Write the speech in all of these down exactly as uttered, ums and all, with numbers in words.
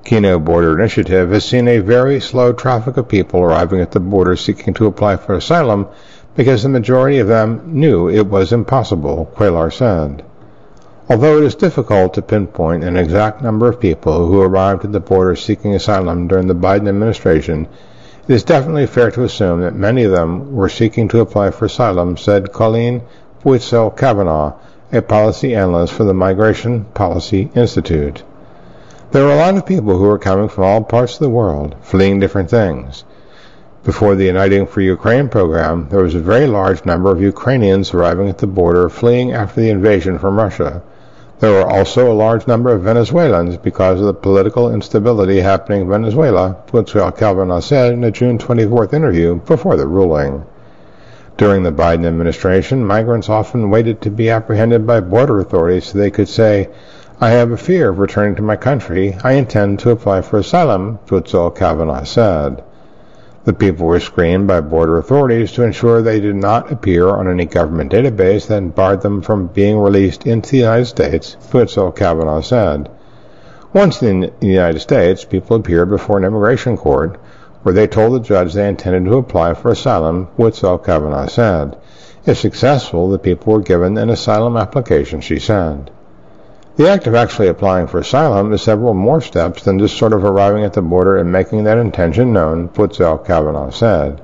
Kino Border Initiative has seen a very slow traffic of people arriving at the border seeking to apply for asylum because the majority of them knew it was impossible, Cuellar said. Although it is difficult to pinpoint an exact number of people who arrived at the border seeking asylum during the Biden administration, it is definitely fair to assume that many of them were seeking to apply for asylum, said Colleen Puetzel-Kavanaugh, a policy analyst for the Migration Policy Institute. There were a lot of people who were coming from all parts of the world, fleeing different things. Before the Uniting for Ukraine program, there was a very large number of Ukrainians arriving at the border fleeing after the invasion from Russia. There were also a large number of Venezuelans because of the political instability happening in Venezuela, Puetzel-Kavanaugh said in a June twenty-fourth interview before the ruling. During the Biden administration, migrants often waited to be apprehended by border authorities so they could say, "I have a fear of returning to my country. I intend to apply for asylum," Puetzel-Kavanaugh said. The people were screened by border authorities to ensure they did not appear on any government database that barred them from being released into the United States, Puetzel-Kavanaugh said. Once in the United States, people appeared before an immigration court where they told the judge they intended to apply for asylum, Puetzel-Kavanaugh said. If successful, the people were given an asylum application, she said. The act of actually applying for asylum is several more steps than just sort of arriving at the border and making that intention known, Puetzel-Kavanaugh said.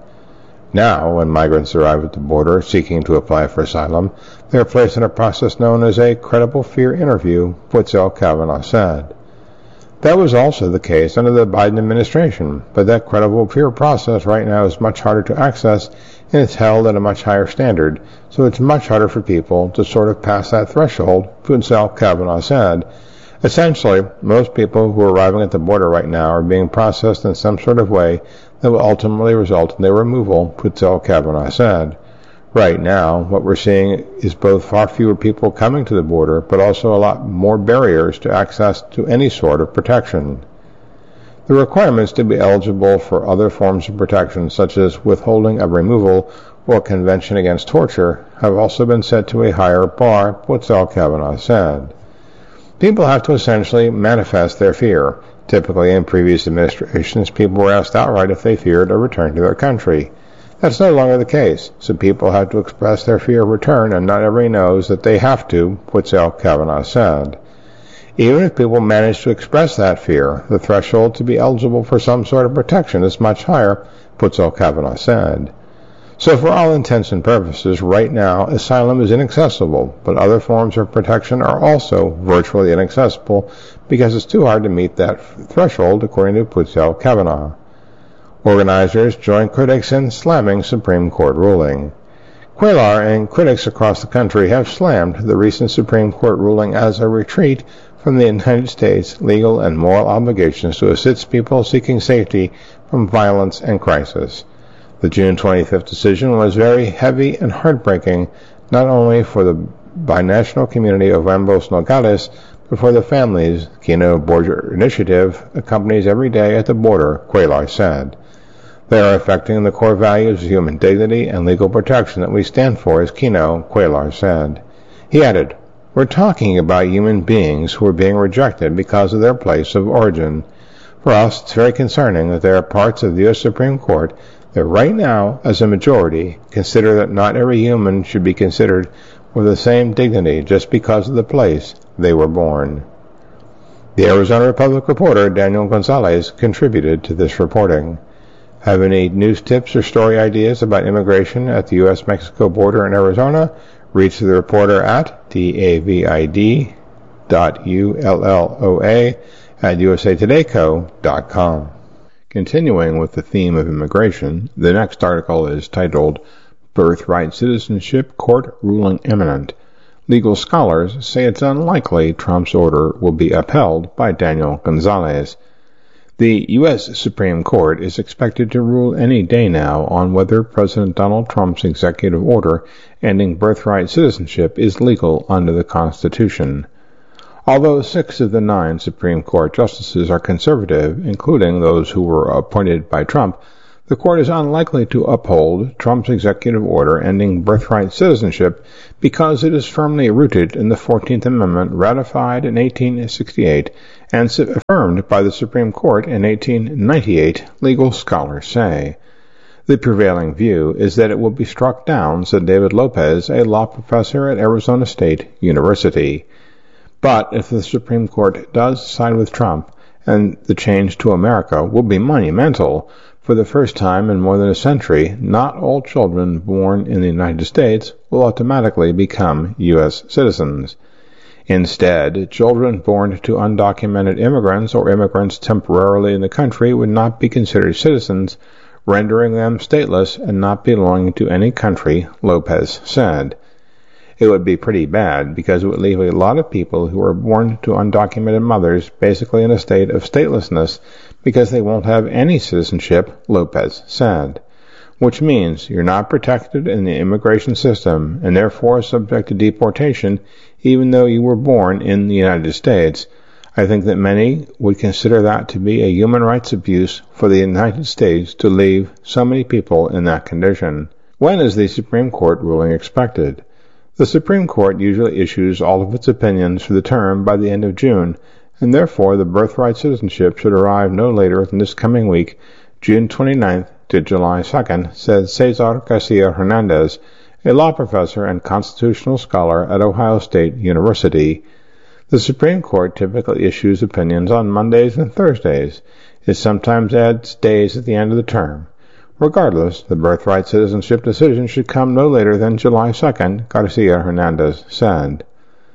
Now, when migrants arrive at the border seeking to apply for asylum, they are placed in a process known as a credible fear interview, Puetzel-Kavanaugh said. That was also the case under the Biden administration, but that credible fear process right now is much harder to access and it's held at a much higher standard, so it's much harder for people to sort of pass that threshold, Puetzel-Kavanaugh said. Essentially, most people who are arriving at the border right now are being processed in some sort of way that will ultimately result in their removal, Puetzel-Kavanaugh said. Right now, what we're seeing is both far fewer people coming to the border, but also a lot more barriers to access to any sort of protection. The requirements to be eligible for other forms of protection, such as withholding of removal or Convention Against Torture, have also been set to a higher bar, Puetzel-Kavanaugh said. People have to essentially manifest their fear. Typically, in previous administrations, people were asked outright if they feared a return to their country. That's no longer the case, so people have to express their fear of return, and not everybody knows that they have to, Puetzel-Kavanaugh said. Even if people manage to express that fear, the threshold to be eligible for some sort of protection is much higher, Puetzel-Kavanaugh said. So for all intents and purposes, right now, asylum is inaccessible, but other forms of protection are also virtually inaccessible because it's too hard to meet that threshold, according to Puetzel-Kavanaugh. Organizers join critics in slamming Supreme Court ruling. Cuellar and critics across the country have slammed the recent Supreme Court ruling as a retreat from the United States' legal and moral obligations to assist people seeking safety from violence and crisis. The June twenty-fifth decision was very heavy and heartbreaking, not only for the binational community of Ambos Nogales, but for the families Kino Border Initiative accompanies every day at the border, Cuellar said. They are affecting the core values of human dignity and legal protection that we stand for as Kino, Cuellar said. He added, "We're talking about human beings who are being rejected because of their place of origin. For us, it's very concerning that there are parts of the U S Supreme Court that right now, as a majority, consider that not every human should be considered with the same dignity just because of the place they were born." The Arizona Republic reporter Daniel Gonzalez contributed to this reporting. Have any news tips or story ideas about immigration at the U S Mexico border in Arizona? Reach the reporter at david dot ulloa at usatodayco dot com. Continuing with the theme of immigration, the next article is titled, Birthright Citizenship Court Ruling Imminent. Legal scholars say it's unlikely Trump's order will be upheld, by Daniel Gonzalez. The U S Supreme Court is expected to rule any day now on whether President Donald Trump's executive order ending birthright citizenship is legal under the Constitution. Although six of the nine Supreme Court justices are conservative, including those who were appointed by Trump, the court is unlikely to uphold Trump's executive order ending birthright citizenship because it is firmly rooted in the fourteenth Amendment ratified in eighteen sixty-eight and affirmed by the Supreme Court in eighteen ninety-eight, legal scholars say. The prevailing view is that it will be struck down, said David Lopez, a law professor at Arizona State University. But if the Supreme Court does side with Trump, and the change to America will be monumental, for the first time in more than a century, not all children born in the United States will automatically become U S citizens. Instead, children born to undocumented immigrants or immigrants temporarily in the country would not be considered citizens, rendering them stateless and not belonging to any country, Lopez said. It would be pretty bad because it would leave a lot of people who are born to undocumented mothers basically in a state of statelessness because they won't have any citizenship, Lopez said. Which means you're not protected in the immigration system and therefore subject to deportation even though you were born in the United States. I think that many would consider that to be a human rights abuse for the United States to leave so many people in that condition. When is the Supreme Court ruling expected? The Supreme Court usually issues all of its opinions for the term by the end of June, and therefore the birthright citizenship should arrive no later than this coming week, June twenty-ninth to July second, said Cesar Garcia Hernandez, a law professor and constitutional scholar at Ohio State University. The Supreme Court typically issues opinions on Mondays and Thursdays. It sometimes adds days at the end of the term. Regardless, the birthright citizenship decision should come no later than July second, Garcia Hernandez said.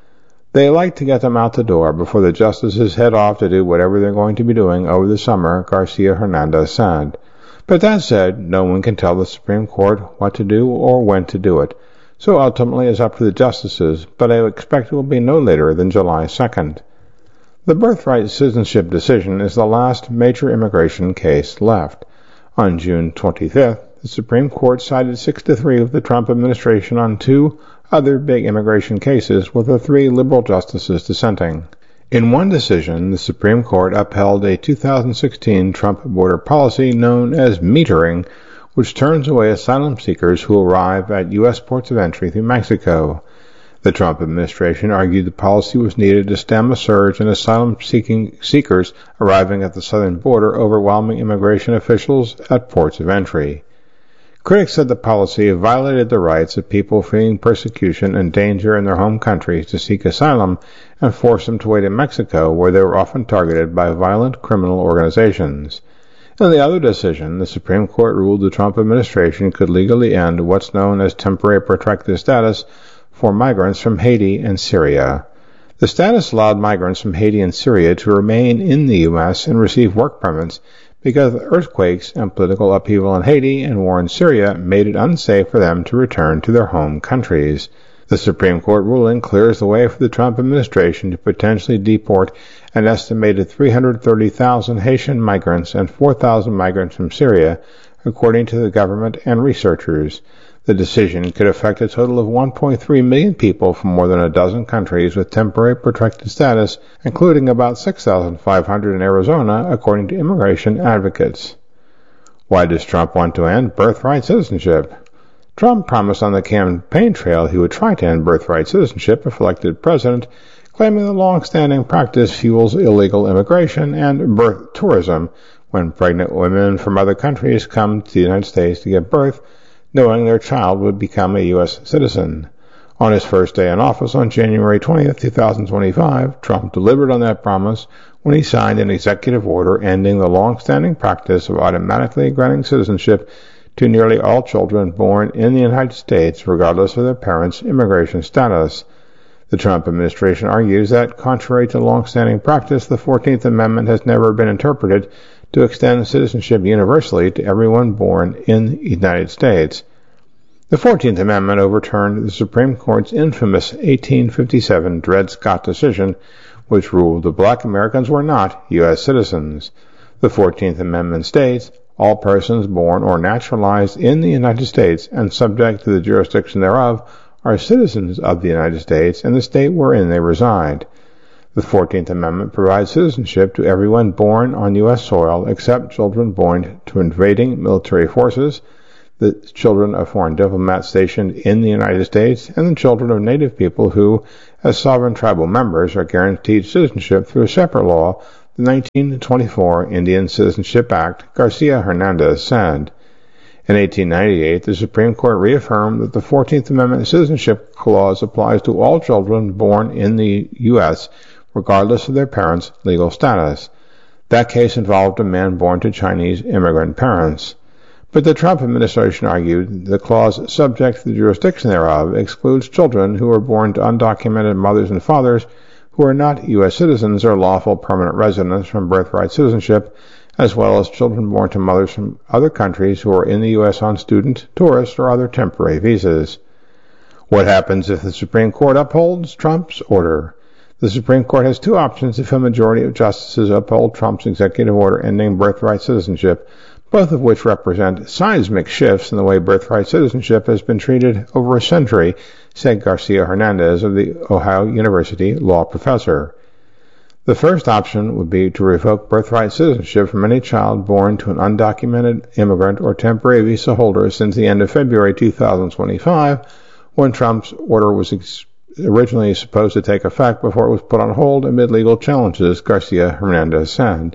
They like to get them out the door before the justices head off to do whatever they're going to be doing over the summer, Garcia Hernandez said. But that said, no one can tell the Supreme Court what to do or when to do it. So ultimately it's up to the justices, but I expect it will be no later than July second. The birthright citizenship decision is the last major immigration case left. On June twenty-fifth, the Supreme Court sided six to three with the Trump administration on two other big immigration cases, with the three liberal justices dissenting. In one decision, the Supreme Court upheld a two thousand sixteen Trump border policy known as metering, which turns away asylum seekers who arrive at U S ports of entry through Mexico. The Trump administration argued the policy was needed to stem a surge in asylum-seeking seekers arriving at the southern border, overwhelming immigration officials at ports of entry. Critics said the policy violated the rights of people fleeing persecution and danger in their home countries to seek asylum and forced them to wait in Mexico, where they were often targeted by violent criminal organizations. In the other decision, the Supreme Court ruled the Trump administration could legally end what's known as temporary protected status for migrants from Haiti and Syria. The status allowed migrants from Haiti and Syria to remain in the U S and receive work permits because earthquakes and political upheaval in Haiti and war in Syria made it unsafe for them to return to their home countries. The Supreme Court ruling clears the way for the Trump administration to potentially deport an estimated three hundred thirty thousand Haitian migrants and four thousand migrants from Syria, according to the government and researchers. The decision could affect a total of one point three million people from more than a dozen countries with temporary protected status, including about six thousand five hundred in Arizona, according to immigration advocates. Why does Trump want to end birthright citizenship? Trump promised on the campaign trail he would try to end birthright citizenship if elected president, claiming the long-standing practice fuels illegal immigration and birth tourism when pregnant women from other countries come to the United States to give birth, knowing their child would become a U S citizen. On his first day in office on January twentieth, twenty twenty-five, Trump delivered on that promise when he signed an executive order ending the long-standing practice of automatically granting citizenship to nearly all children born in the United States, regardless of their parents' immigration status. The Trump administration argues that, contrary to long-standing practice, the fourteenth Amendment has never been interpreted to extend citizenship universally to everyone born in the United States. The fourteenth Amendment overturned the Supreme Court's infamous eighteen fifty-seven Dred Scott decision, which ruled that black Americans were not U S citizens. The fourteenth Amendment states, all persons born or naturalized in the United States and subject to the jurisdiction thereof are citizens of the United States and the state wherein they reside. The fourteenth Amendment provides citizenship to everyone born on U S soil except children born to invading military forces, the children of foreign diplomats stationed in the United States, and the children of Native people who, as sovereign tribal members, are guaranteed citizenship through a separate law, the nineteen twenty-four Indian Citizenship Act, Garcia-Hernandez said. In eighteen ninety-eight, the Supreme Court reaffirmed that the fourteenth Amendment Citizenship Clause applies to all children born in the U S, regardless of their parents' legal status. That case involved a man born to Chinese immigrant parents. But the Trump administration argued the clause, subject to the jurisdiction thereof, excludes children who are born to undocumented mothers and fathers who are not U S citizens or lawful permanent residents from birthright citizenship, as well as children born to mothers from other countries who are in the U S on student, tourist, or other temporary visas. What happens if the Supreme Court upholds Trump's order? The Supreme Court has two options if a majority of justices uphold Trump's executive order ending birthright citizenship, both of which represent seismic shifts in the way birthright citizenship has been treated over a century, said Garcia-Hernandez of the Ohio University law professor. The first option would be to revoke birthright citizenship from any child born to an undocumented immigrant or temporary visa holder since the end of February two thousand twenty-five, when Trump's order was ex- originally supposed to take effect before it was put on hold amid legal challenges, Garcia-Hernandez said.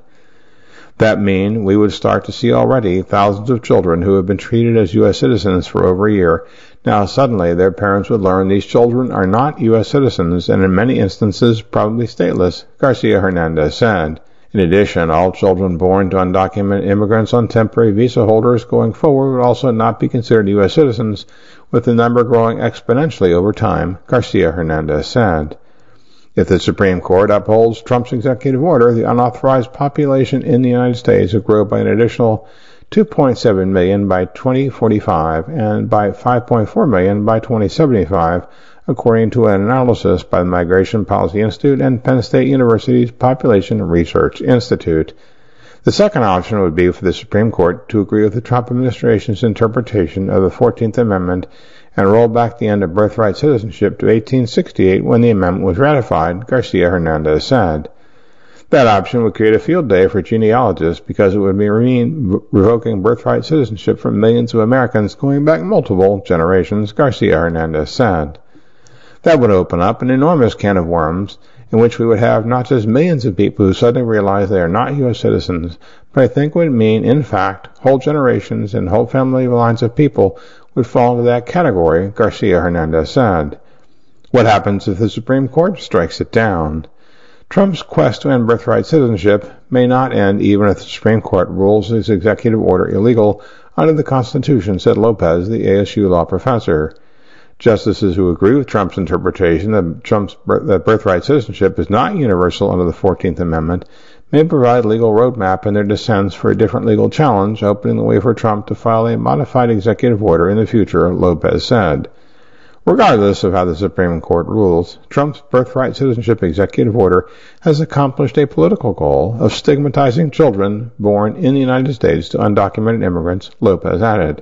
That mean we would start to see already thousands of children who have been treated as U S citizens for over a year. Now suddenly their parents would learn these children are not U S citizens and in many instances probably stateless, Garcia-Hernandez said. In addition, all children born to undocumented immigrants on temporary visa holders going forward would also not be considered U S citizens, with the number growing exponentially over time, Garcia-Hernandez said. If the Supreme Court upholds Trump's executive order, the unauthorized population in the United States will grow by an additional two point seven million by twenty forty-five and by five point four million by twenty seventy-five, according to an analysis by the Migration Policy Institute and Penn State University's Population Research Institute. The second option would be for the Supreme Court to agree with the Trump administration's interpretation of the fourteenth Amendment and roll back the end of birthright citizenship to eighteen sixty-eight when the amendment was ratified, Garcia-Hernandez said. That option would create a field day for genealogists because it would mean revoking birthright citizenship from millions of Americans going back multiple generations, Garcia-Hernandez said. That would open up an enormous can of worms in which we would have not just millions of people who suddenly realize they are not U S citizens, but I think would mean, in fact, whole generations and whole family lines of people would fall into that category, Garcia-Hernandez said. What happens if the Supreme Court strikes it down? Trump's quest to end birthright citizenship may not end even if the Supreme Court rules his executive order illegal under the Constitution, said Lopez, the A S U law professor. Justices who agree with Trump's interpretation that, Trump's, that birthright citizenship is not universal under the fourteenth Amendment may provide legal roadmap in their dissents for a different legal challenge, opening the way for Trump to file a modified executive order in the future, Lopez said. Regardless of how the Supreme Court rules, Trump's birthright citizenship executive order has accomplished a political goal of stigmatizing children born in the United States to undocumented immigrants, Lopez added.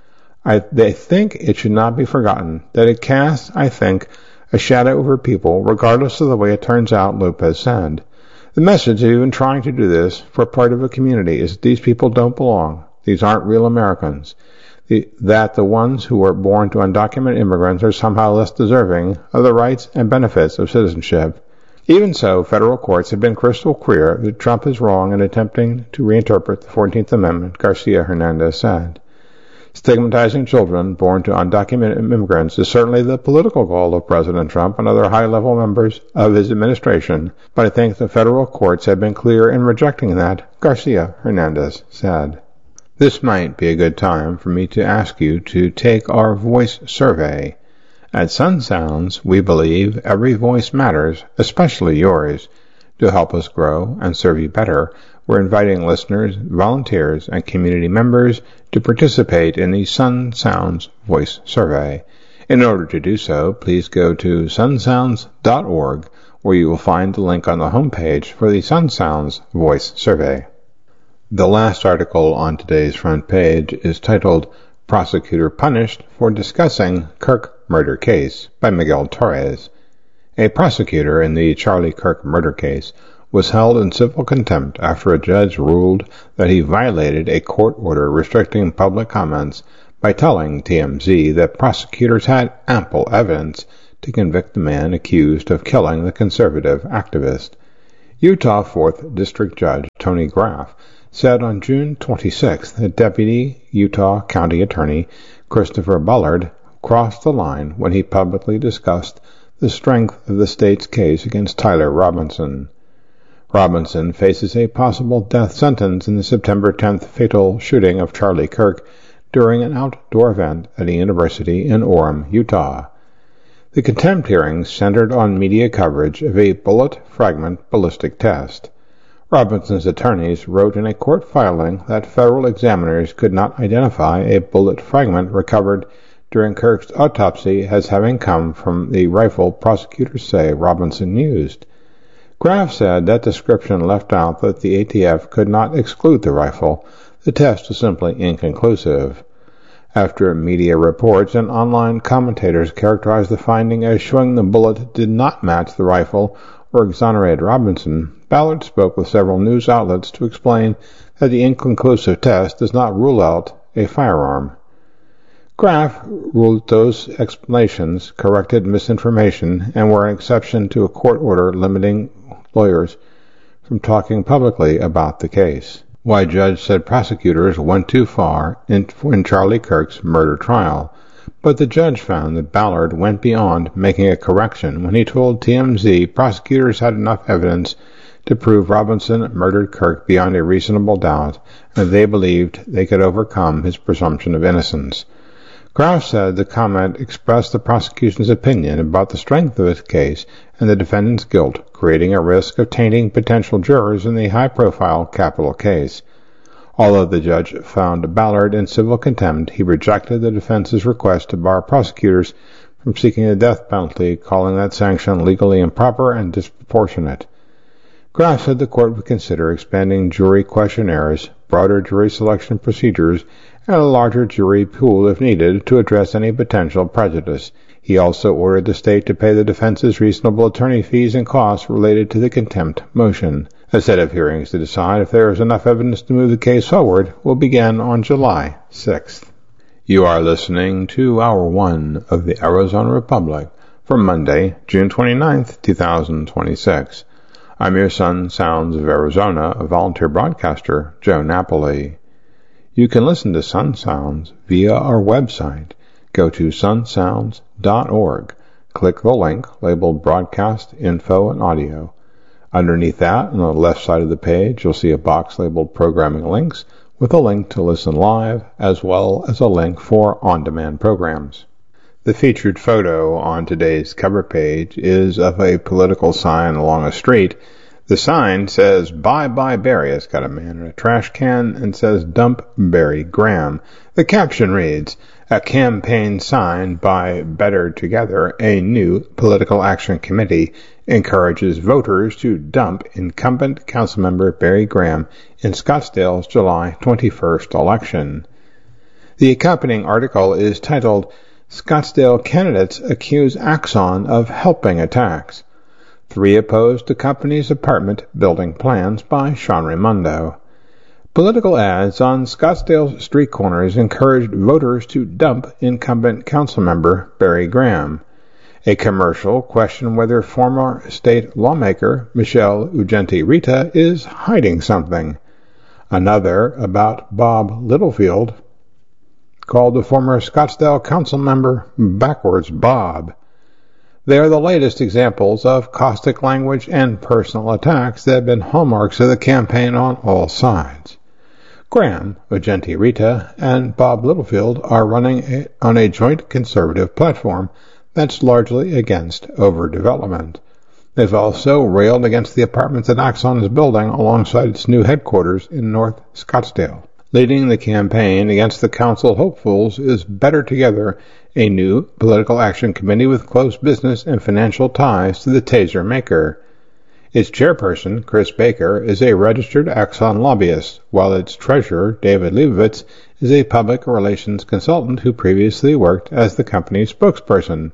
I they think it should not be forgotten that it casts, I think, a shadow over people, regardless of the way it turns out, Lopez said. The message of even trying to do this for part of a community is that these people don't belong. These aren't real Americans. The, that the ones who are born to undocumented immigrants are somehow less deserving of the rights and benefits of citizenship. Even so, federal courts have been crystal clear that Trump is wrong in attempting to reinterpret the fourteenth Amendment, Garcia-Hernandez said. Stigmatizing children born to undocumented immigrants is certainly the political goal of President Trump and other high-level members of his administration, but I think the federal courts have been clear in rejecting that, Garcia-Hernandez said. This might be a good time for me to ask you to take our voice survey. At Sun Sounds, we believe every voice matters, especially yours. To help us grow and serve you better, we're inviting listeners, volunteers, and community members to participate in the Sun Sounds Voice Survey. In order to do so, please go to sun sounds dot org, where you will find the link on the homepage for the Sun Sounds Voice Survey. The last article on today's front page is titled Prosecutor Punished for Discussing Kirk Murder Case by Miguel Torres. A prosecutor in the Charlie Kirk murder case was held in civil contempt after a judge ruled that he violated a court order restricting public comments by telling T M Z that prosecutors had ample evidence to convict the man accused of killing the conservative activist. Utah fourth District Judge Tony Graff said on June twenty-sixth that Deputy Utah County Attorney Christopher Ballard crossed the line when he publicly discussed the strength of the state's case against Tyler Robinson. Robinson faces a possible death sentence in the September tenth fatal shooting of Charlie Kirk during an outdoor event at a university in Orem, Utah. The contempt hearings centered on media coverage of a bullet fragment ballistic test. Robinson's attorneys wrote in a court filing that federal examiners could not identify a bullet fragment recovered during Kirk's autopsy as having come from the rifle prosecutors say Robinson used. Graff said that description left out that the A T F could not exclude the rifle. The test was simply inconclusive. After media reports and online commentators characterized the finding as showing the bullet did not match the rifle or exonerate Robinson, Ballard spoke with several news outlets to explain that the inconclusive test does not rule out a firearm. Graff ruled those explanations corrected misinformation and were an exception to a court order limiting lawyers from talking publicly about the case. One judge said prosecutors went too far in, in Charlie Kirk's murder trial, but the judge found that Ballard went beyond making a correction when he told T M Z prosecutors had enough evidence to prove Robinson murdered Kirk beyond a reasonable doubt, and they believed they could overcome his presumption of innocence. Graff said the comment expressed the prosecution's opinion about the strength of its case and the defendant's guilt, creating a risk of tainting potential jurors in the high-profile capital case. Although the judge found Ballard in civil contempt, he rejected the defense's request to bar prosecutors from seeking the death penalty, calling that sanction legally improper and disproportionate. Graff said the court would consider expanding jury questionnaires, broader jury selection procedures, and a larger jury pool if needed to address any potential prejudice. He also ordered the state to pay the defense's reasonable attorney fees and costs related to the contempt motion. A set of hearings to decide if there is enough evidence to move the case forward will begin on July sixth. You are listening to Hour one of the Arizona Republic for Monday, June twenty-ninth, two thousand twenty-six. I'm your Sun Sounds of Arizona volunteer broadcaster, Joe Napoli. You can listen to Sun Sounds via our website. Go to sun sounds dot org. Click the link labeled Broadcast Info and Audio. Underneath that, on the left side of the page, you'll see a box labeled Programming Links with a link to listen live, as well as a link for on-demand programs. The featured photo on today's cover page is of a political sign along a street. The sign says, "Bye Bye Barry." It's got a man in a trash can and says, "Dump Barry Graham." The caption reads, "A campaign sign by Better Together, a new political action committee, encourages voters to dump incumbent councilmember Barry Graham in Scottsdale's July twenty-first election." The accompanying article is titled, "Scottsdale Candidates Accuse Axon of Helping Attacks. Three Opposed to Company's Apartment Building Plans" by Sean Raimondo. Political ads on Scottsdale street corners encouraged voters to dump incumbent councilmember Barry Graham. A commercial questioned whether former state lawmaker Michelle Ugenti-Rita is hiding something. Another, about Bob Littlefield, called the former Scottsdale council member backwards Bob. They are the latest examples of caustic language and personal attacks that have been hallmarks of the campaign on all sides. Graham, Ugenti-Rita, and Bob Littlefield are running a, on a joint conservative platform that's largely against overdevelopment. They've also railed against the apartments that Axon is building alongside its new headquarters in North Scottsdale. Leading the campaign against the council hopefuls is Better Together, a new political action committee with close business and financial ties to the taser maker. Its chairperson, Chris Baker, is a registered Axon lobbyist, while its treasurer, David Leibovitz, is a public relations consultant who previously worked as the company's spokesperson.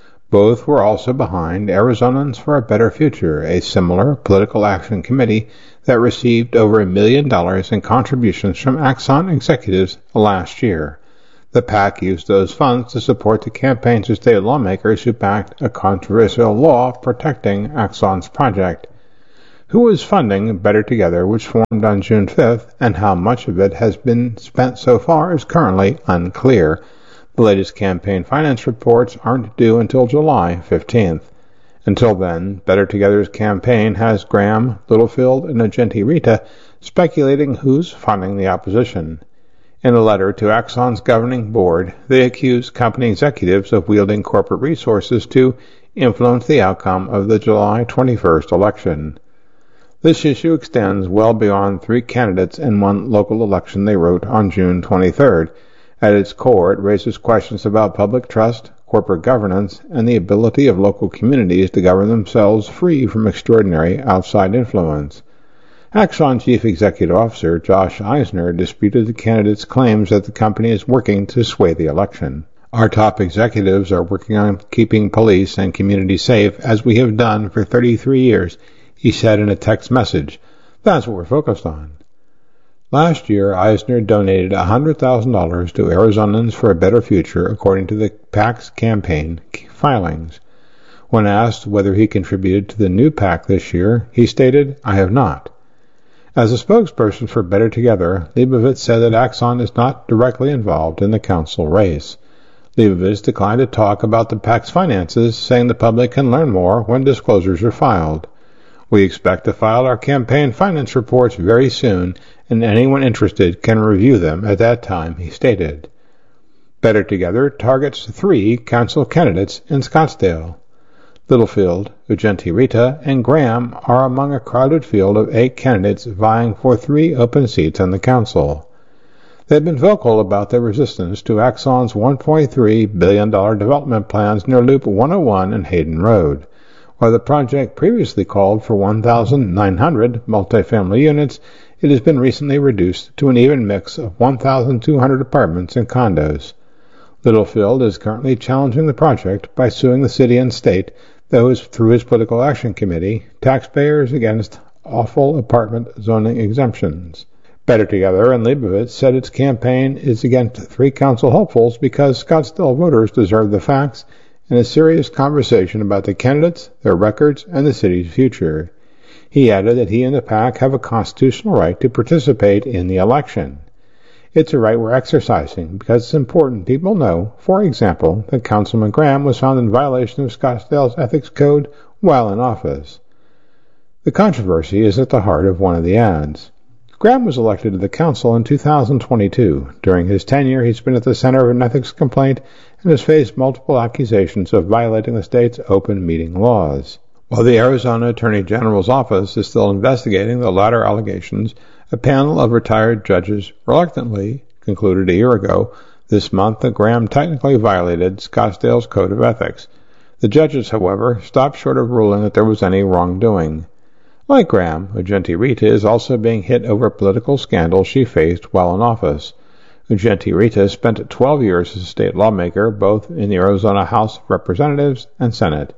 Both were also behind Arizonans for a Better Future, a similar political action committee that received over a million dollars in contributions from Axon executives last year. The PAC used those funds to support the campaigns of state lawmakers who backed a controversial law protecting Axon's project. Who is funding Better Together, which formed on June fifth, and how much of it has been spent so far is currently unclear. The latest campaign finance reports aren't due until July fifteenth. Until then, Better Together's campaign has Graham, Littlefield, and Agenti Rita speculating who's funding the opposition. In a letter to Axon's governing board, they accuse company executives of wielding corporate resources to influence the outcome of the July twenty-first election. This issue extends well beyond three candidates and one local election, they wrote on June twenty-third. At its core, it raises questions about public trust, corporate governance, and the ability of local communities to govern themselves free from extraordinary outside influence. Axon Chief Executive Officer Josh Eisner disputed the candidates' claims that the company is working to sway the election. Our top executives are working on keeping police and communities safe, as we have done for thirty-three years, he said in a text message. That's what we're focused on. Last year, Eisner donated one hundred thousand dollars to Arizonans for a Better Future, according to the PAC's campaign filings. When asked whether he contributed to the new PAC this year, he stated, "I have not." As a spokesperson for Better Together, Leibovitz said that Axon is not directly involved in the council race. Leibovitz declined to talk about the PAC's finances, saying the public can learn more when disclosures are filed. We expect to file our campaign finance reports very soon, and anyone interested can review them at that time, he stated. Better Together targets three council candidates in Scottsdale. Littlefield, Agenti Rita, and Graham are among a crowded field of eight candidates vying for three open seats on the council. They've been vocal about their resistance to Axon's one point three billion dollars development plans near Loop one oh one and Hayden Road. While the project previously called for one thousand nine hundred multifamily units, it has been recently reduced to an even mix of one thousand two hundred apartments and condos. Littlefield is currently challenging the project by suing the city and state, though through his political action committee, Taxpayers Against Awful Apartment Zoning Exemptions. Better Together and Leibovitz said its campaign is against three council hopefuls because Scottsdale voters deserve the facts and a serious conversation about the candidates, their records, and the city's future. He added that he and the PAC have a constitutional right to participate in the election. It's a right we're exercising because it's important people know, for example, that Councilman Graham was found in violation of Scottsdale's ethics code while in office. The controversy is at the heart of one of the ads. Graham was elected to the council in two thousand twenty-two. During his tenure, he's been at the center of an ethics complaint and has faced multiple accusations of violating the state's open meeting laws. While the Arizona Attorney General's office is still investigating the latter allegations, a panel of retired judges reluctantly concluded a year ago this month that Graham technically violated Scottsdale's code of ethics. The judges, however, stopped short of ruling that there was any wrongdoing. Like Graham, Agenti Rita is also being hit over political scandals she faced while in office. Agenti Rita spent twelve years as a state lawmaker, both in the Arizona House of Representatives and Senate.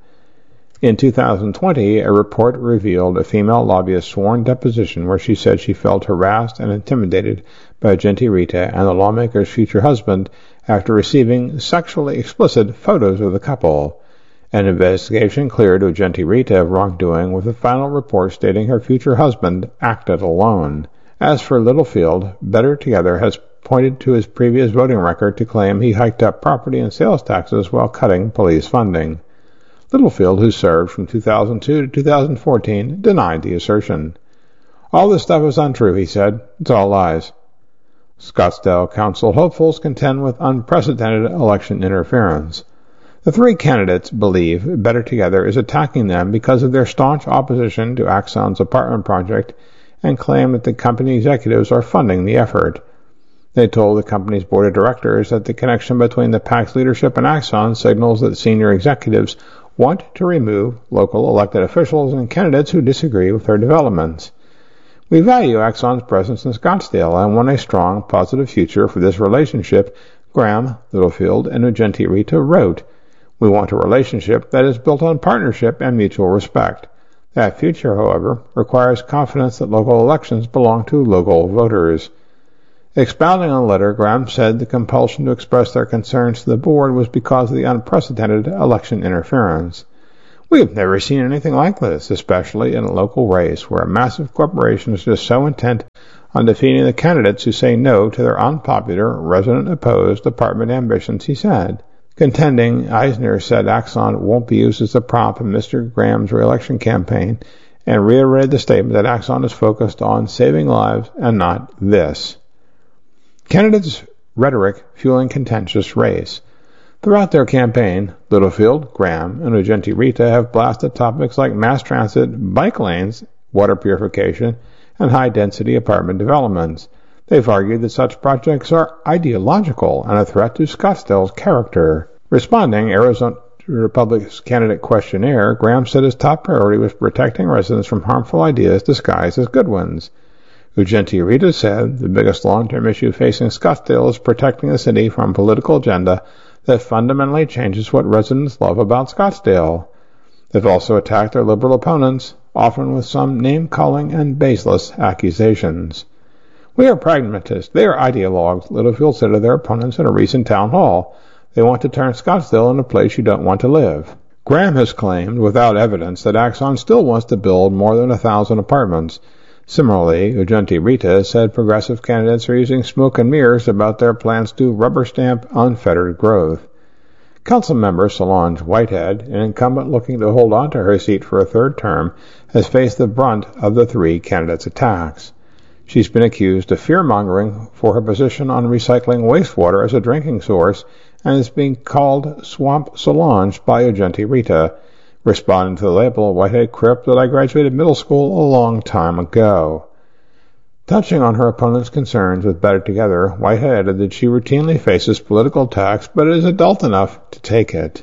In two thousand twenty, a report revealed a female lobbyist's sworn deposition where she said she felt harassed and intimidated by Agenti Rita and the lawmaker's future husband after receiving sexually explicit photos of the couple. An investigation cleared Agenti Rita of wrongdoing, with a final report stating her future husband acted alone. As for Littlefield, Better Together has pointed to his previous voting record to claim he hiked up property and sales taxes while cutting police funding. Littlefield, who served from two thousand two to two thousand fourteen, denied the assertion. All this stuff is untrue, he said. It's all lies. Scottsdale Council hopefuls contend with unprecedented election interference. The three candidates believe Better Together is attacking them because of their staunch opposition to Axon's apartment project and claim that the company executives are funding the effort. They told the company's board of directors that the connection between the PAC's leadership and Axon signals that senior executives want to remove local elected officials and candidates who disagree with their developments. We value Axon's presence in Scottsdale and want a strong, positive future for this relationship, Graham, Littlefield, and Agenti Rita wrote. We want a relationship that is built on partnership and mutual respect. That future, however, requires confidence that local elections belong to local voters. Expounding on the letter, Graham said the compulsion to express their concerns to the board was because of the unprecedented election interference. "We have never seen anything like this, especially in a local race where a massive corporation is just so intent on defeating the candidates who say no to their unpopular, resident-opposed department ambitions," he said. Contending, Eisner said Axon won't be used as a prop in Mister Graham's re-election campaign, and reiterated the statement that Axon is focused on saving lives and not this. Candidates' rhetoric fueling contentious race. Throughout their campaign, Littlefield, Graham, and Ugenti Rita have blasted topics like mass transit, bike lanes, water purification, and high-density apartment developments. They've argued that such projects are ideological and a threat to Scottsdale's character. Responding, Arizona Republic's candidate questionnaire, Graham said his top priority was protecting residents from harmful ideas disguised as good ones. Ugenti Rita said the biggest long-term issue facing Scottsdale is protecting the city from a political agenda that fundamentally changes what residents love about Scottsdale. They've also attacked their liberal opponents, often with some name-calling and baseless accusations. "We are pragmatists. They are ideologues," Littlefield said to their opponents in a recent town hall. "They want to turn Scottsdale into a place you don't want to live." Graham has claimed, without evidence, that Axon still wants to build more than a thousand apartments. Similarly, Ugenti Rita said progressive candidates are using smoke and mirrors about their plans to rubber stamp unfettered growth. Councilmember Solange Whitehead, an incumbent looking to hold on to her seat for a third term, has faced the brunt of the three candidates' attacks. She's been accused of fear-mongering for her position on recycling wastewater as a drinking source and is being called Swamp Solange by Ugenti Rita. Responding to the label, Whitehead quipped that I graduated middle school a long time ago. Touching on her opponent's concerns with Better Together, Whitehead added that she routinely faces political attacks, but is adult enough to take it.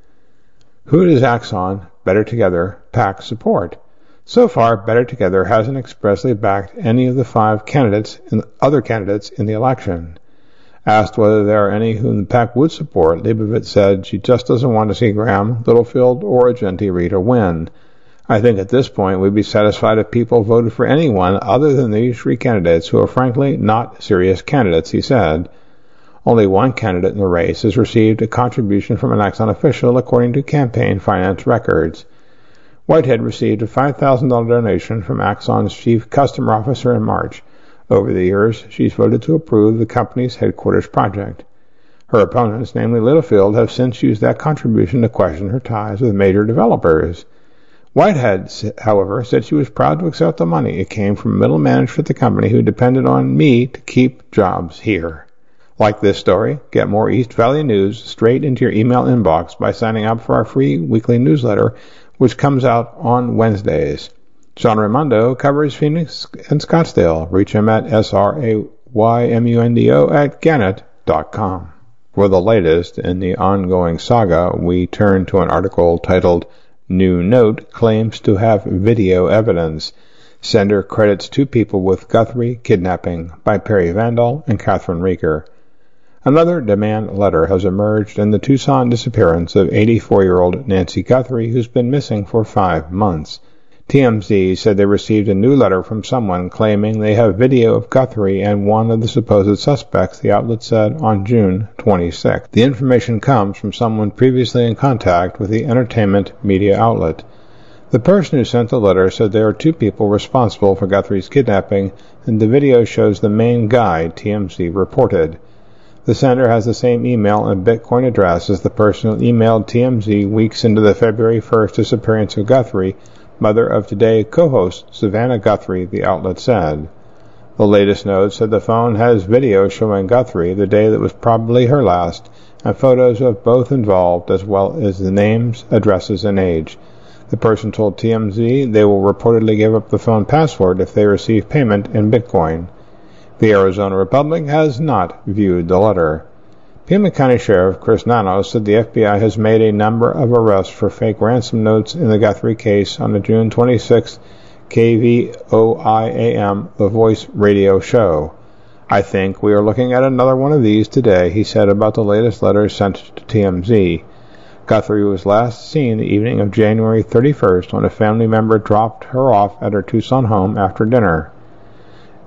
Who does Axon, Better Together, PAC support? So far, Better Together hasn't expressly backed any of the five candidates and other candidates in the election. Asked whether there are any whom the PAC would support, Leibovitz said she just doesn't want to see Graham, Littlefield, or Ugenti Rita win. I think at this point we'd be satisfied if people voted for anyone other than these three candidates who are frankly not serious candidates, he said. Only one candidate in the race has received a contribution from an Axon official according to campaign finance records. Whitehead received a five thousand dollars donation from Axon's chief customer officer in March. Over the years, she's voted to approve the company's headquarters project. Her opponents, namely Littlefield, have since used that contribution to question her ties with major developers. Whitehead, however, said she was proud to accept the money. It came from middle management at the company who depended on me to keep jobs here. Like this story? Get more East Valley news straight into your email inbox by signing up for our free weekly newsletter, which comes out on Wednesdays. Sean Raimondo covers Phoenix and Scottsdale. Reach him at S R A Y M U N D O at Gannett dot com. For the latest in the ongoing saga, we turn to an article titled New Note Claims to Have Video Evidence. Sender credits two people with Guthrie kidnapping by Perry Vandal and Catherine Rieger. Another demand letter has emerged in the Tucson disappearance of eighty-four-year-old Nancy Guthrie, who's been missing for five months. T M Z said they received a new letter from someone claiming they have video of Guthrie and one of the supposed suspects, the outlet said on June twenty-sixth. The information comes from someone previously in contact with the entertainment media outlet. The person who sent the letter said there are two people responsible for Guthrie's kidnapping, and the video shows the main guy, T M Z reported. The sender has the same email and Bitcoin address as the person who emailed T M Z weeks into the February first disappearance of Guthrie, mother of Today co-host Savannah Guthrie, the outlet said. The latest note said the phone has video showing Guthrie the day that was probably her last, and photos of both involved, as well as the names, addresses, and age. The person told T M Z they will reportedly give up the phone password if they receive payment in Bitcoin. The Arizona Republic has not viewed the letter. Pima County Sheriff Chris Nanos said the F B I has made a number of arrests for fake ransom notes in the Guthrie case on the June twenty-sixth K V O I A M The Voice radio show. I think we are looking at another one of these today, he said about the latest letter sent to T M Z. Guthrie was last seen the evening of January thirty-first when a family member dropped her off at her Tucson home after dinner.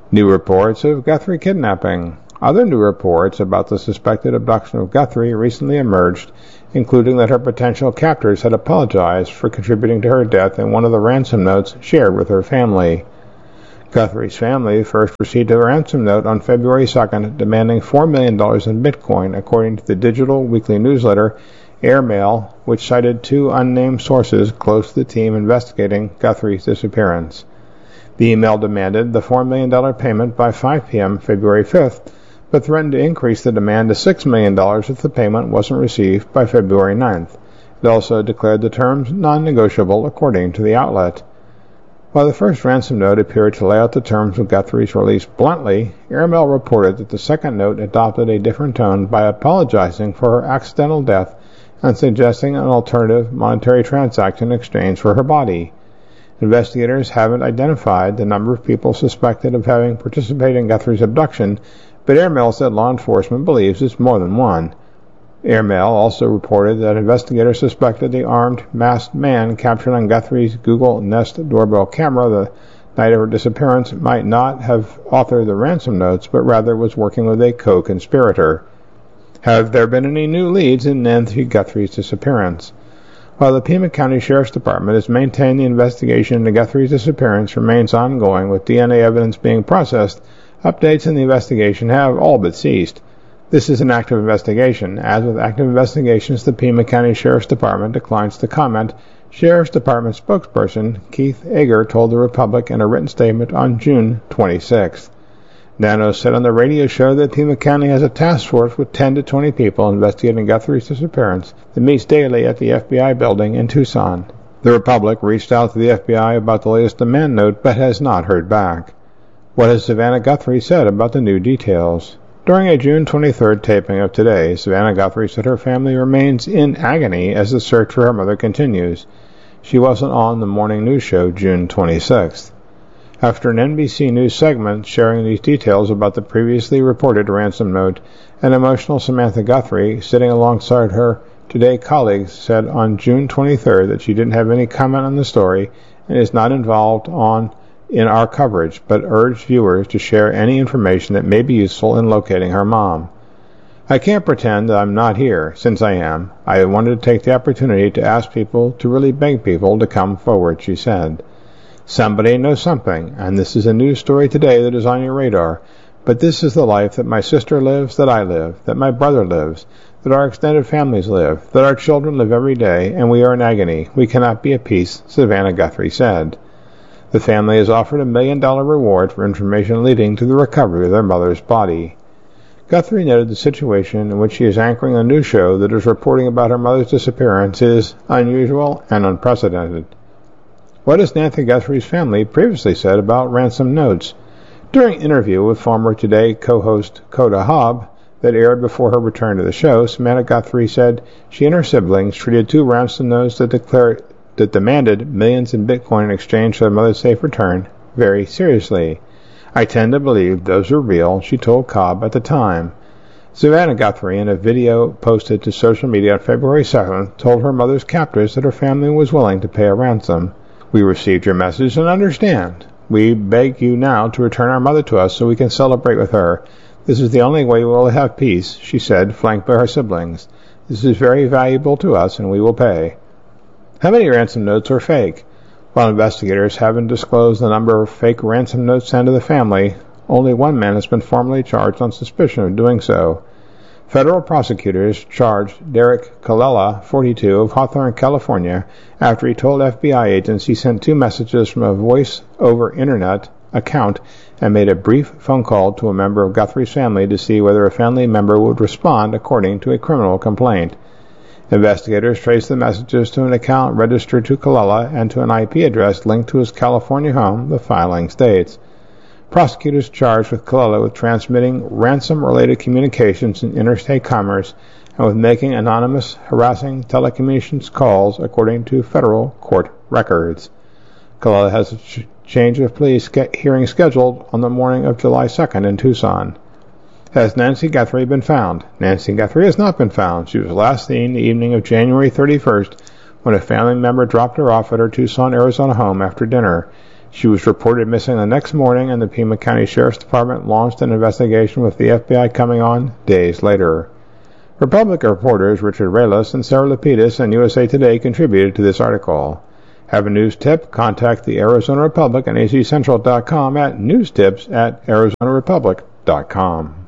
New reports of Guthrie kidnapping. Other new reports about the suspected abduction of Guthrie recently emerged, including that her potential captors had apologized for contributing to her death in one of the ransom notes shared with her family. Guthrie's family first received a ransom note on February second demanding four million dollars in Bitcoin, according to the digital weekly newsletter Airmail, which cited two unnamed sources close to the team investigating Guthrie's disappearance. The email demanded the four million dollars payment by five p.m. February fifth, but threatened to increase the demand to six million dollars if the payment wasn't received by February ninth. It also declared the terms non-negotiable, according to the outlet. While the first ransom note appeared to lay out the terms of Guthrie's release bluntly, Airmail reported that the second note adopted a different tone by apologizing for her accidental death and suggesting an alternative monetary transaction in exchange for her body. Investigators haven't identified the number of people suspected of having participated in Guthrie's abduction, but Airmail said law enforcement believes it's more than one. Airmail also reported that investigators suspected the armed, masked man captured on Guthrie's Google Nest doorbell camera the night of her disappearance might not have authored the ransom notes, but rather was working with a co-conspirator. Have there been any new leads in Nancy Guthrie's disappearance? While the Pima County Sheriff's Department has maintained the investigation into Guthrie's disappearance remains ongoing, with D N A evidence being processed, updates in the investigation have all but ceased. This is an active investigation. As with active investigations, the Pima County Sheriff's Department declines to comment. Sheriff's Department spokesperson Keith Ager told the Republic in a written statement on June twenty-sixth. Nano said on the radio show that Pima County has a task force with ten to twenty people investigating Guthrie's disappearance that meets daily at the F B I building in Tucson. The Republic reached out to the F B I about the latest demand note but has not heard back. What has Savannah Guthrie said about the new details? During a June twenty-third taping of Today, Savannah Guthrie said her family remains in agony as the search for her mother continues. She wasn't on the morning news show June twenty-sixth. After an N B C News segment sharing these details about the previously reported ransom note, an emotional Samantha Guthrie, sitting alongside her Today colleagues, said on June twenty-third that she didn't have any comment on the story and is not involved on in our coverage, but urged viewers to share any information that may be useful in locating her mom. I can't pretend that I'm not here, since I am. I wanted to take the opportunity to ask people, to really beg people to come forward, she said. Somebody knows something, and this is a news story today that is on your radar, but this is the life that my sister lives, that I live, that my brother lives, that our extended families live, that our children live every day, and we are in agony. We cannot be at peace, Savannah Guthrie said. The family has offered a million dollar reward for information leading to the recovery of their mother's body. Guthrie noted the situation in which she is anchoring a news show that is reporting about her mother's disappearance is unusual and unprecedented. What has Nancy Guthrie's family previously said about ransom notes? During an interview with former Today co-host Coda Hobb that aired before her return to the show, Samantha Guthrie said she and her siblings treated two ransom notes that declared that demanded millions in Bitcoin in exchange for their mother's safe return very seriously. I tend to believe those were real, she told Cobb at the time. Savannah Guthrie, in a video posted to social media on February second, told her mother's captors that her family was willing to pay a ransom. We received your message and understand. We beg you now to return our mother to us so we can celebrate with her. This is the only way we will have peace, she said, flanked by her siblings. This is very valuable to us and we will pay. How many ransom notes are fake? While investigators haven't disclosed the number of fake ransom notes sent to the family, only one man has been formally charged on suspicion of doing so. Federal prosecutors charged Derek Colella, forty-two, of Hawthorne, California, after he told F B I agents he sent two messages from a voice-over-internet account and made a brief phone call to a member of Guthrie's family to see whether a family member would respond according to a criminal complaint. Investigators traced the messages to an account registered to Colella and to an I P address linked to his California home, the filing states. Prosecutors charged with Colella with transmitting ransom-related communications in interstate commerce and with making anonymous, harassing telecommunications calls, according to federal court records. Colella has a ch- change of plea ske- hearing scheduled on the morning of July second in Tucson. Has Nancy Guthrie been found? Nancy Guthrie has not been found. She was last seen the evening of January thirty-first when a family member dropped her off at her Tucson, Arizona home after dinner. She was reported missing the next morning, and the Pima County Sheriff's Department launched an investigation with the F B I coming on days later. Republic reporters Richard Reyes and Sarah Lapidus and U S A Today contributed to this article. Have a news tip? Contact the Arizona Republic and A Z Central dot com at newstips at Arizona Republic dot com.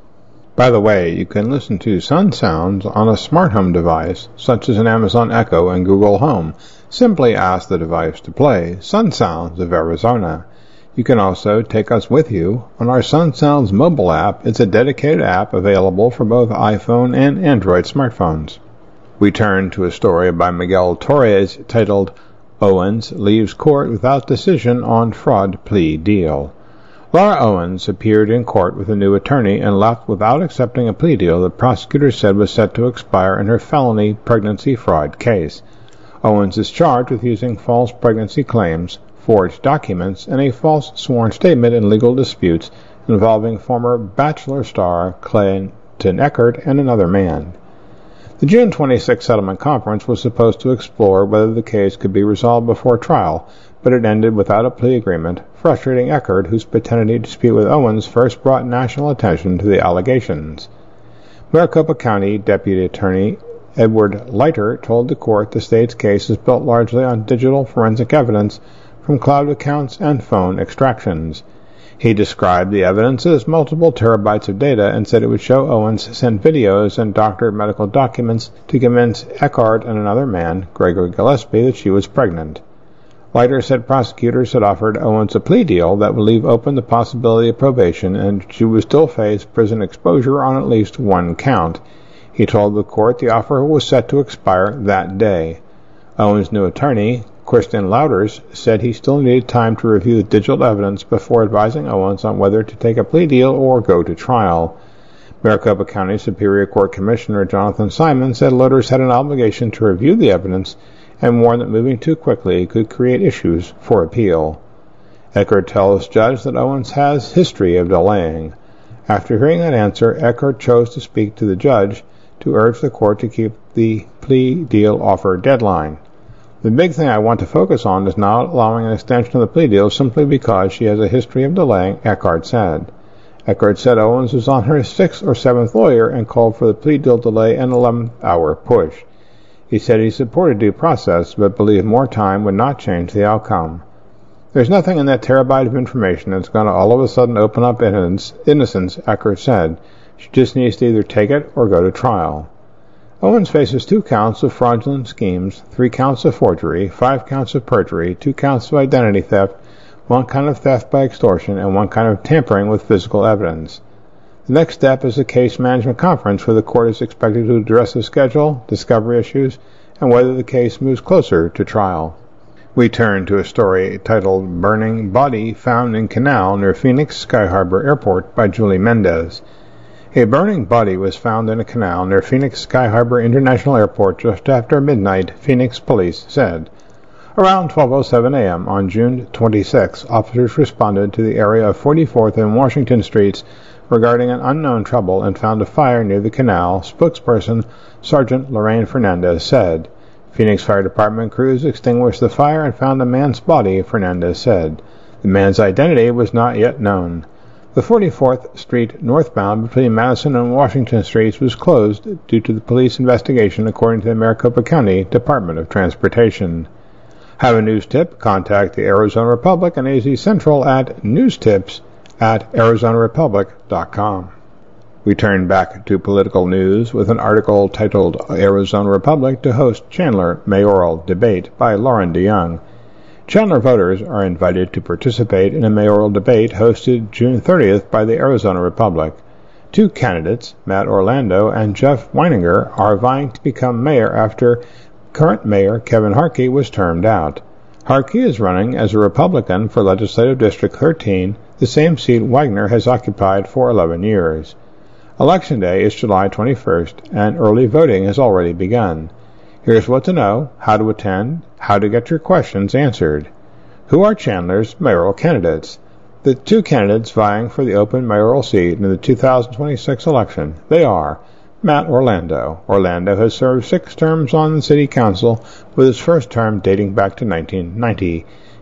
By the way, you can listen to Sun Sounds on a smart home device, such as an Amazon Echo and Google Home. Simply ask the device to play Sun Sounds of Arizona. You can also take us with you on our Sun Sounds mobile app. It's a dedicated app available for both iPhone and Android smartphones. We turn to a story by Miguel Torres titled Owens Leaves Court Without Decision on Fraud Plea Deal. Laura Owens appeared in court with a new attorney and left without accepting a plea deal that prosecutors said was set to expire in her felony pregnancy fraud case. Owens is charged with using false pregnancy claims, forged documents, and a false sworn statement in legal disputes involving former Bachelor star Clayton Echard and another man. The June twenty-sixth settlement conference was supposed to explore whether the case could be resolved before trial, but it ended without a plea agreement, frustrating Echard, whose paternity dispute with Owens first brought national attention to the allegations. Maricopa County Deputy Attorney Edward Leiter told the court the state's case is built largely on digital forensic evidence from cloud accounts and phone extractions. He described the evidence as multiple terabytes of data and said it would show Owens sent videos and doctored medical documents to convince Echard and another man, Gregory Gillespie, that she was pregnant. Leiter said prosecutors had offered Owens a plea deal that would leave open the possibility of probation, and she would still face prison exposure on at least one count. He told the court the offer was set to expire that day. Owens' new attorney, Kristen Louders, said he still needed time to review the digital evidence before advising Owens on whether to take a plea deal or go to trial. Maricopa County Superior Court Commissioner Jonathan Simon said Louders had an obligation to review the evidence and warned that moving too quickly could create issues for appeal. Echard tells judge that Owens has history of delaying. After hearing that answer, Echard chose to speak to the judge to urge the court to keep the plea deal offer deadline. The big thing I want to focus on is not allowing an extension of the plea deal simply because she has a history of delaying, Echard said. Echard said Owens was on her sixth or seventh lawyer and called for the plea deal delay an eleventh-hour push. He said he supported due process, but believed more time would not change the outcome. There's nothing in that terabyte of information that's going to all of a sudden open up innocence, innocence, Echard said. She just needs to either take it or go to trial. Owens faces two counts of fraudulent schemes, three counts of forgery, five counts of perjury, two counts of identity theft, one count of theft by extortion, and one count of tampering with physical evidence. The next step is a case management conference where the court is expected to address the schedule, discovery issues, and whether the case moves closer to trial. We turn to a story titled Burning Body Found in Canal Near Phoenix Sky Harbor Airport by Julie Mendez. A burning body was found in a canal near Phoenix Sky Harbor International Airport just after midnight, Phoenix police said. Around twelve oh seven a.m. on June twenty-sixth, officers responded to the area of forty-fourth and Washington Streets regarding an unknown trouble and found a fire near the canal, spokesperson Sergeant Lorraine Fernandez said. Phoenix Fire Department crews extinguished the fire and found a man's body, Fernandez said. The man's identity was not yet known. The forty-fourth Street northbound between Madison and Washington Streets was closed due to the police investigation, according to the Maricopa County Department of Transportation. Have a news tip? Contact the Arizona Republic and A Z Central at newstips at Arizona Republic dot com. We turn back to political news with an article titled Arizona Republic to host Chandler Mayoral Debate by Lauren DeYoung. Chandler voters are invited to participate in a mayoral debate hosted June thirtieth by the Arizona Republic. Two candidates, Matt Orlando and Jeff Weininger, are vying to become mayor after current mayor Kevin Harkey was termed out. Harkey is running as a Republican for Legislative District thirteen, the same seat Wagner has occupied for eleven years. Election Day is July twenty-first, and early voting has already begun. Here's what to know, how to attend, how to get your questions answered. Who are Chandler's mayoral candidates? The two candidates vying for the open mayoral seat in the two thousand twenty-six election, they are Matt Orlando. Orlando has served six terms on the city council, with his first term dating back to nineteen ninety.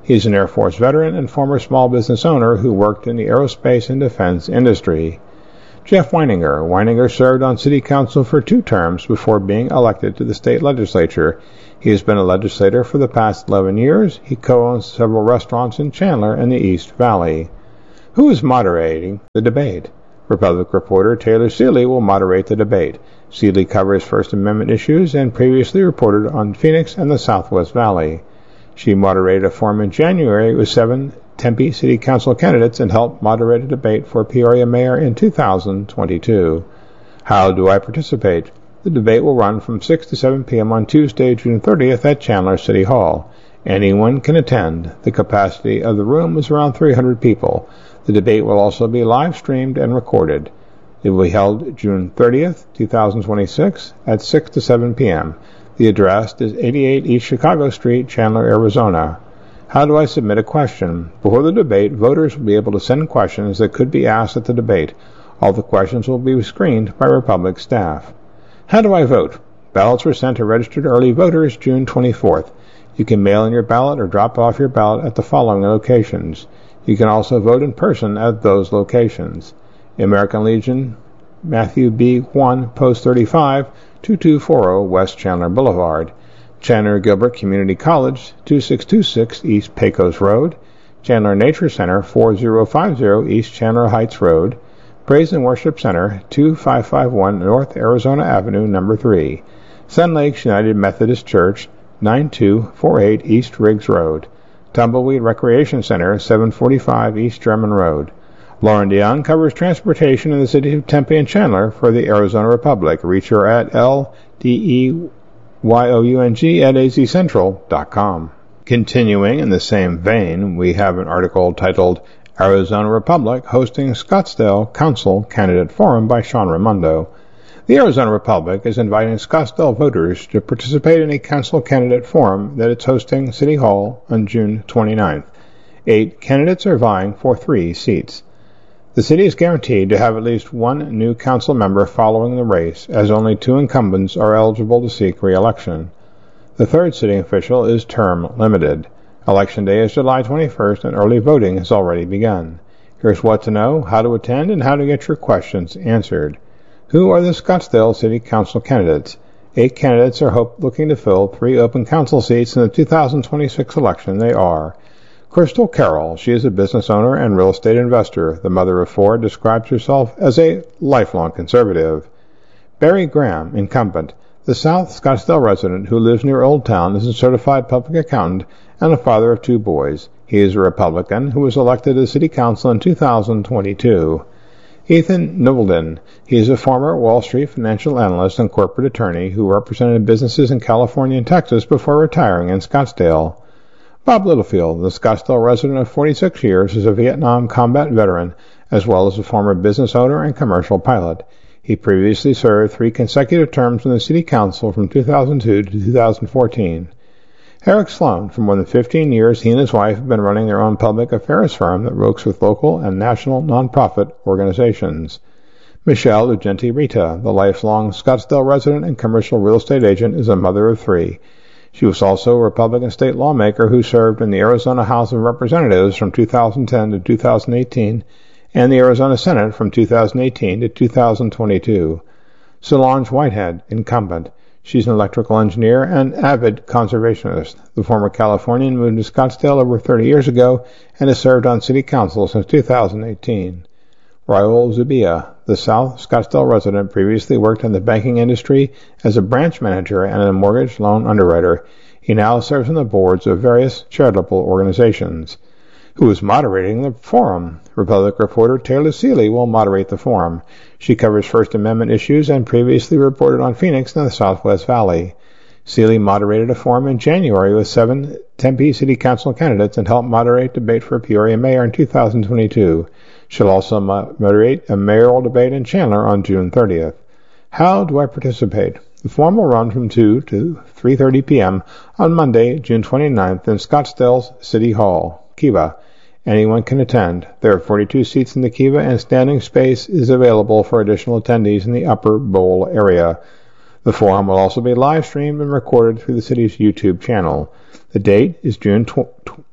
He is an Air Force veteran and former small business owner who worked in the aerospace and defense industry. Jeff Weininger. Weininger served on City Council for two terms before being elected to the state legislature. He has been a legislator for the past eleven years. He co-owns several restaurants in Chandler and the East Valley. Who is moderating the debate? Republic reporter Taylor Seeley will moderate the debate. Seeley covers First Amendment issues and previously reported on Phoenix and the Southwest Valley. She moderated a forum in January with seven Tempe City Council candidates and helped moderate a debate for Peoria Mayor in two thousand twenty-two. How do I participate? The debate will run from six to seven p.m. on Tuesday, June thirtieth at Chandler City Hall. Anyone can attend. The capacity of the room is around three hundred people. The debate will also be live streamed and recorded. It will be held June thirtieth, two thousand twenty-six at six to seven p.m. The address is eighty-eight East Chicago Street, Chandler, Arizona. How do I submit a question? Before the debate, voters will be able to send questions that could be asked at the debate. All the questions will be screened by Republic staff. How do I vote? Ballots were sent to registered early voters June twenty-fourth. You can mail in your ballot or drop off your ballot at the following locations. You can also vote in person at those locations. American Legion, Matthew B. one, Post thirty-five, twenty-two forty West Chandler Boulevard. Chandler Gilbert Community College, twenty-six twenty-six East Pecos Road. Chandler Nature Center, forty fifty East Chandler Heights Road. Praise and Worship Center, twenty-five fifty-one North Arizona Avenue, number three. Sun Lakes United Methodist Church, ninety-two forty-eight East Riggs Road. Tumbleweed Recreation Center, seven forty-five East German Road. Lauren DeYoung covers transportation in the city of Tempe and Chandler for the Arizona Republic. Reach her at L D E Y O U N G at A Z central dot com. Continuing in the same vein, we have an article titled Arizona Republic Hosting Scottsdale Council Candidate Forum by Sean Raimondo. The Arizona Republic is inviting Scottsdale voters to participate in a council candidate forum that it's hosting City Hall on June twenty-ninth. Eight candidates are vying for three seats. The city is guaranteed to have at least one new council member following the race, as only two incumbents are eligible to seek re-election. The third sitting official is term limited. Election day is July twenty-first, and early voting has already begun. Here's what to know, how to attend, and how to get your questions answered. Who are the Scottsdale City Council candidates? Eight candidates are hope looking to fill three open council seats in the two thousand twenty-six election. They are Crystal Carroll. She is a business owner and real estate investor. The mother of four describes herself as a lifelong conservative. Barry Graham, incumbent. The South Scottsdale resident who lives near Old Town is a certified public accountant and a father of two boys. He is a Republican who was elected to City Council in two thousand twenty-two. Ethan Novelden. He is a former Wall Street financial analyst and corporate attorney who represented businesses in California and Texas before retiring in Scottsdale. Bob Littlefield, the Scottsdale resident of forty-six years, is a Vietnam combat veteran, as well as a former business owner and commercial pilot. He previously served three consecutive terms in the City Council from two thousand two to two thousand fourteen. Eric Sloan, for more than fifteen years, he and his wife have been running their own public affairs firm that works with local and national nonprofit organizations. Michelle Ugenti Rita, the lifelong Scottsdale resident and commercial real estate agent, is a mother of three. She was also a Republican state lawmaker who served in the Arizona House of Representatives from two thousand ten to two thousand eighteen and the Arizona Senate from two thousand eighteen to two thousand twenty-two. Solange Whitehead, incumbent. She's an electrical engineer and avid conservationist. The former Californian moved to Scottsdale over thirty years ago and has served on City Council since two thousand eighteen. Raul Zubia, the South Scottsdale resident, previously worked in the banking industry as a branch manager and a mortgage loan underwriter. He now serves on the boards of various charitable organizations. Who is moderating the forum? Republic reporter Taylor Seeley will moderate the forum. She covers First Amendment issues and previously reported on Phoenix and the Southwest Valley. Seeley moderated a forum in January with seven Tempe City Council candidates and helped moderate debate for Peoria Mayor in two thousand twenty-two. She'll also moderate a mayoral debate in Chandler on June thirtieth. How do I participate? The forum will run from two to three thirty p.m. on Monday, June twenty-ninth in Scottsdale's City Hall, Kiva. Anyone can attend. There are forty-two seats in the Kiva, and standing space is available for additional attendees in the upper bowl area. The forum will also be live streamed and recorded through the city's YouTube channel. The date is June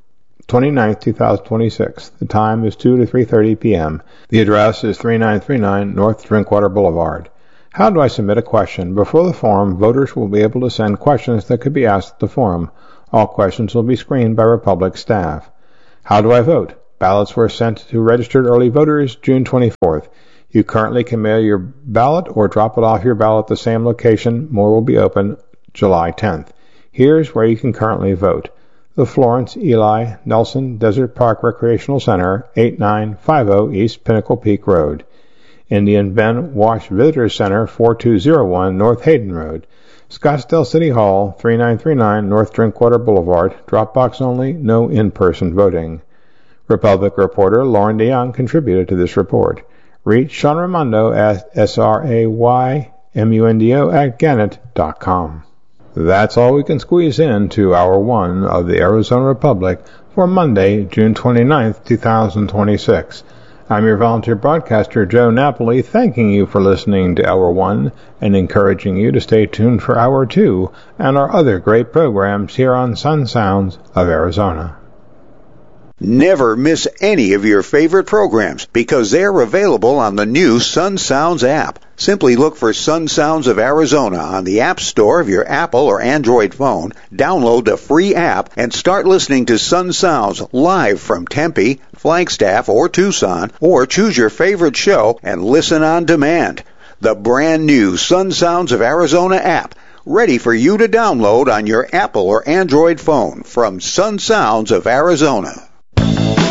twenty-ninth, two thousand twenty-six. The time is two to three thirty p.m. The address is thirty-nine thirty-nine North Drinkwater Boulevard. How do I submit a question? Before the forum, voters will be able to send questions that could be asked at the forum. All questions will be screened by Republic staff. How do I vote? Ballots were sent to registered early voters June twenty-fourth. You currently can mail your ballot or drop it off your ballot at the same location. More will be open July tenth. Here's where you can currently vote. The Florence, Eli, Nelson Desert Park Recreational Center, eighty-nine fifty East Pinnacle Peak Road. Indian Bend Wash Visitor Center, forty-two oh one North Hayden Road. Scottsdale City Hall, thirty-nine thirty-nine North Drinkwater Boulevard. Drop box only, no in-person voting. Republic reporter Lauren DeYoung contributed to this report. Reach Sean Raimondo at S R A Y M U N D O at Gannett dot com. That's all we can squeeze in to hour one of the Arizona Republic for Monday, June twenty-ninth, two thousand twenty-six. I'm your volunteer broadcaster, Joe Napoli, thanking you for listening to Hour one and encouraging you to stay tuned for Hour two and our other great programs here on Sun Sounds of Arizona. Never miss any of your favorite programs because they're available on the new Sun Sounds app. Simply look for Sun Sounds of Arizona on the App Store of your Apple or Android phone, download the free app, and start listening to Sun Sounds live from Tempe, Flagstaff, or Tucson, or choose your favorite show and listen on demand. The brand new Sun Sounds of Arizona app, ready for you to download on your Apple or Android phone from Sun Sounds of Arizona.